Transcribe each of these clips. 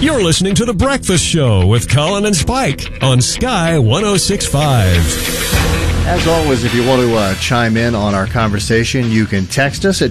You're listening to The Breakfast Show with Colin and Spike on Sky 106.5. As always, if you want to chime in on our conversation, you can text us at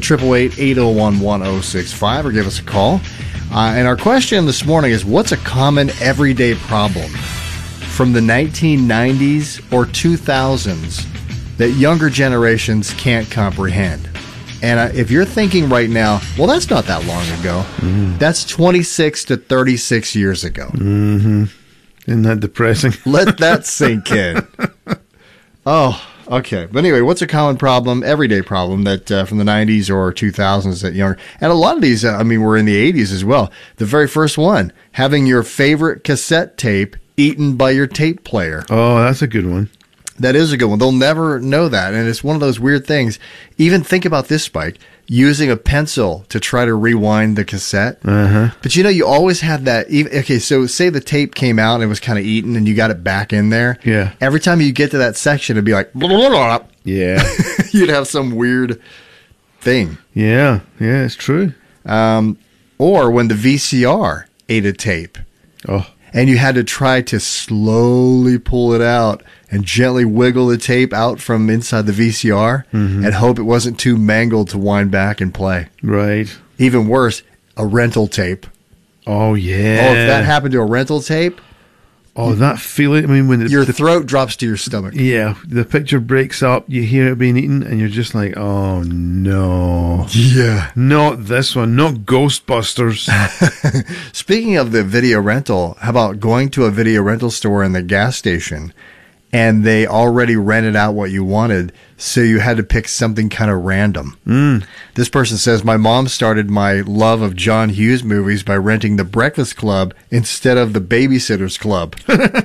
888-801-1065 or give us a call. And our question this morning is, what's a common everyday problem from the 1990s or 2000s that younger generations can't comprehend? And if you're thinking right now, well, that's not that long ago. That's 26 to 36 years ago. Mm-hmm. Isn't that depressing? Let that sink in. Oh, okay. But anyway, what's a common problem, everyday problem that from the 90s or 2000s that younger? And a lot of these, were in the 80s as well. The very first one, having your favorite cassette tape eaten by your tape player. Oh, that's a good one. That is a good one. They'll never know that. And it's one of those weird things. Even think about this, Spike, using a pencil to try to rewind the cassette. But you always had that. Okay, so say the tape came out and it was kind of eaten and you got it back in there. Yeah. Every time you get to that section, it'd be like, blah, blah, blah. Yeah. You'd have some weird thing. Yeah, it's true. Or when the VCR ate a tape. Oh. And you had to try to slowly pull it out and gently wiggle the tape out from inside the VCR and hope it wasn't too mangled to wind back and play. Right. Even worse, a rental tape. Oh, yeah. Oh, if that happened to a rental tape. Oh, that feeling. When your throat drops to your stomach. Yeah. The picture breaks up, you hear it being eaten, and you're just like, oh, no. Yeah. Not this one. Not Ghostbusters. Speaking of the video rental, how about going to a video rental store in the gas station and they already rented out what you wanted, so you had to pick something kind of random. This person says, my mom started my love of John Hughes movies by renting The Breakfast Club instead of The Babysitter's Club.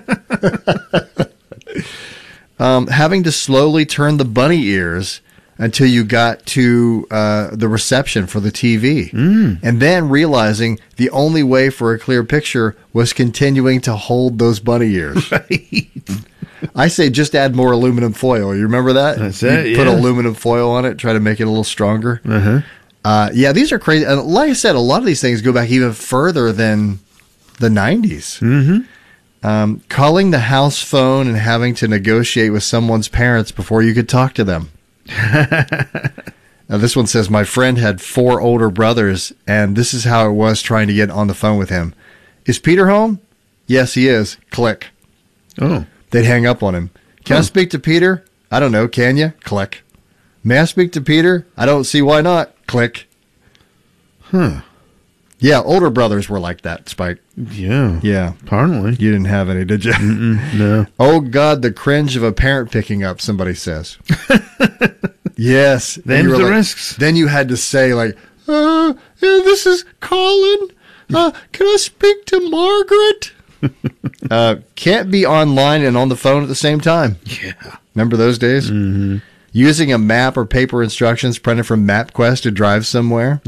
Having to slowly turn the bunny ears until you got to the reception for the TV. And then realizing the only way for a clear picture was continuing to hold those bunny ears. Right. I say just add more aluminum foil. You remember that? That's it, Put yeah. aluminum foil on it, try to make it a little stronger. Uh-huh. These are crazy. And like I said, a lot of these things go back even further than the 90s. Calling the house phone and having to negotiate with someone's parents before you could talk to them. Now, this one says, my friend had 4 older brothers, and this is how it was trying to get on the phone with him. Is Peter home? Yes, he is. Click. Oh. They'd hang up on him. Can I speak to Peter? I don't know. Can you? Click. May I speak to Peter? I don't see why not. Click. Huh. Yeah, older brothers were like that, Spike. Yeah. Yeah. Apparently. You didn't have any, did you? No. Oh, God, the cringe of a parent picking up, somebody says. Yes. Them's the risks. Then you had to say, like, this is Colin. Can I speak to Margaret? Can't be online and on the phone at the same time. Yeah. Remember those days? Using a map or paper instructions printed from MapQuest to drive somewhere.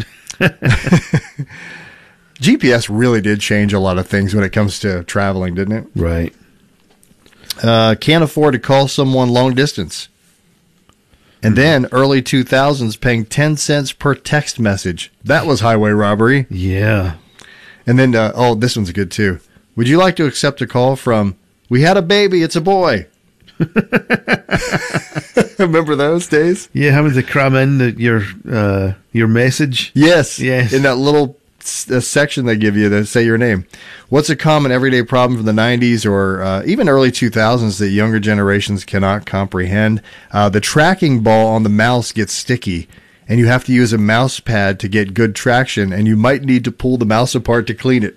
GPS really did change a lot of things when it comes to traveling, didn't it? Right. Can't afford to call someone long distance. And then early 2000s paying 10 cents per text message. That was highway robbery. Yeah. And then, this one's good too. Would you like to accept a call from, we had a baby, it's a boy? Remember those days? Yeah, having to cram in your message. Yes. Yes. In that little section they give you to say your name. What's a common everyday problem from the 90s or even early 2000s that younger generations cannot comprehend? The tracking ball on the mouse gets sticky, and you have to use a mouse pad to get good traction, and you might need to pull the mouse apart to clean it.